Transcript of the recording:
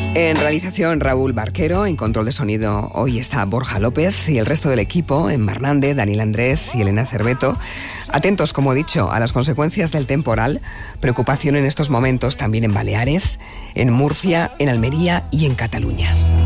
En realización Raúl Barquero, en control de sonido hoy está Borja López y el resto del equipo en Marnande, Daniel Andrés y Elena Cerveto. Atentos, como he dicho, a las consecuencias del temporal. Preocupación en estos momentos también en Baleares, en Murcia, en Almería y en Cataluña.